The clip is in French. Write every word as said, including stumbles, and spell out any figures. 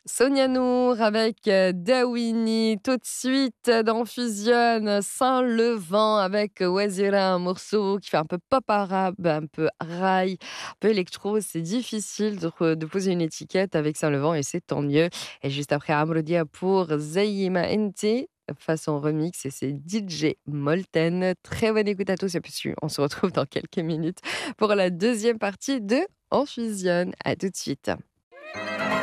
Sonia Nour avec euh, Dawini, tout de suite euh, dans Fusion, Saint-Levant avec euh, Wazira, un morceau qui fait un peu pop arabe, un peu rail, un peu électro. C'est difficile de, re- de poser une étiquette avec Saint-Levant et c'est tant mieux. Et juste après, Amrodia pour Zayima Ente. Façon remix et c'est D J Molten. Très bonne écoute à tous et puis on se retrouve dans quelques minutes pour la deuxième partie de En Fusion. À tout de suite.